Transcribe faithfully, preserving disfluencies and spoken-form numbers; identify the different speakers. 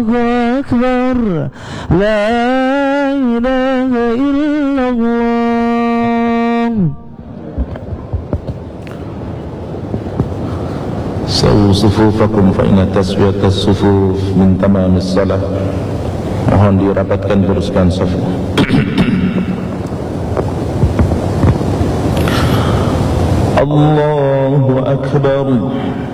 Speaker 1: أكبر لا إله إلا الله.
Speaker 2: سووا صفوفكم فإن تسوية الصفوف من تمام الصلاة. Mohon dirapatkan, teruskan safu. Allahu Akbar.